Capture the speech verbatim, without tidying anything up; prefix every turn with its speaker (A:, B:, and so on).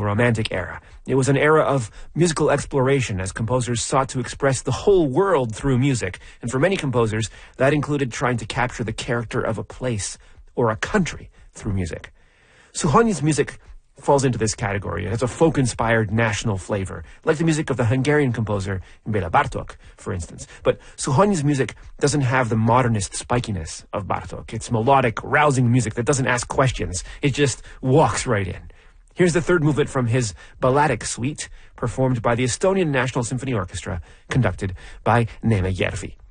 A: Romantic era. It was an era of musical exploration as composers sought to express the whole world through music. And for many composers, that included trying to capture the character of a place or a country through music. Suhonyi's music falls into this category. It has a folk-inspired national flavor, like the music of the Hungarian composer Béla Bartók, for instance. But Suhonyi's music doesn't have the modernist spikiness of Bartók. It's melodic, rousing music that doesn't ask questions. It just walks right in. Here's the third movement from his Balladic Suite, performed by the Estonian National Symphony Orchestra, conducted by Neeme Järvi.